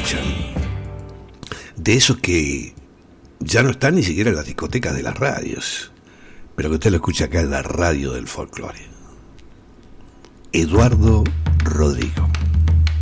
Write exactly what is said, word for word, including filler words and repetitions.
escuchan, de esos que ya no están ni siquiera en las discotecas de las radios, pero que usted lo escucha acá en la radio del folclore. Eduardo Rodrigo.